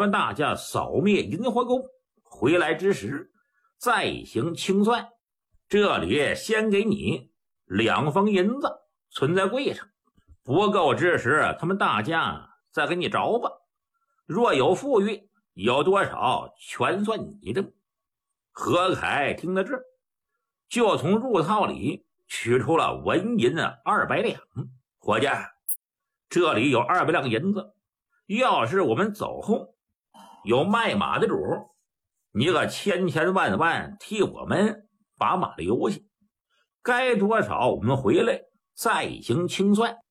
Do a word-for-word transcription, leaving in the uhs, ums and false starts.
们大家扫灭银花宫，回来之时再行清算。这里先给你两封银子，存在柜上，不够之时他们大家再给你找吧。若有富裕，有多少全算你的。何凯听到这，就从入套里取出了纹银二百两。伙计，这里有二百两银子，要是我们走后有卖马的主，你可千千万万替我们把马留下，该多少我们回来再行清算。